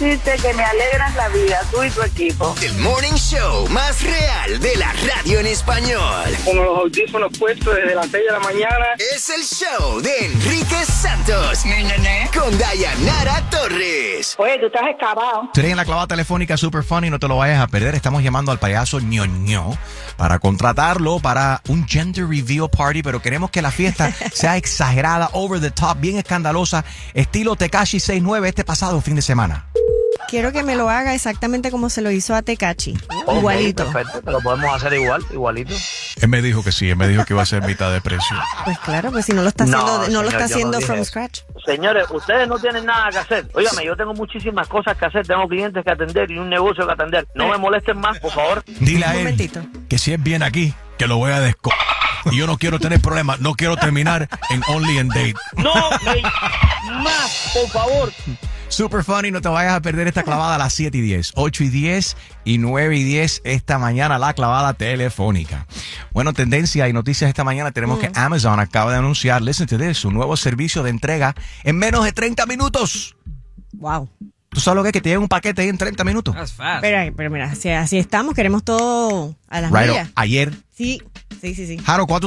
decirte que me alegran la vida, tú y tu equipo. El morning show más real de la radio en español. Con los audífonos puestos desde las 6 de la mañana. Es el show de Enrique Santos. Con Dayanara Torres. Oye, tú estás excavado. Today en la clavada telefónica Super Funny, no te lo vayas a perder. Estamos llamando al payaso ñoño para contratarlo para un gender reveal party, pero queremos que la fiesta sea exagerada, over the top, bien escandalosa, estilo Tekashi 6ix9ine este pasado fin de semana. Quiero que me lo haga exactamente como se lo hizo a Tekashi. Okay, Igualito. Perfecto, te lo podemos hacer igualito. Él me dijo que sí, él me dijo que iba a ser mitad de precio. Pues claro, pues si no lo está haciendo, no señor, lo está yo haciendo dije from eso. scratch. Señores, ustedes no tienen nada que hacer. Óigame, yo tengo muchísimas cosas que hacer, tengo clientes que atender y un negocio que atender. No me molesten más, por favor. Dile a Un él momentito. que si él viene aquí, que lo voy a y yo no quiero tener problemas, no quiero terminar en Only and Date. No, más, por favor. Super Funny, no te vayas a perder esta clavada a las 7:10, 8:10 y 9:10 esta mañana, la clavada telefónica. Bueno, tendencia y noticias esta mañana tenemos que Amazon acaba de anunciar, listen to this, su nuevo servicio de entrega en menos de 30 minutos. Wow. ¿Tú sabes lo que es que te llega un paquete ahí en 30 minutos? Pero mira, si así estamos, queremos todo a las Right, millas. ayer. Sí. Jaro, ¿cuánto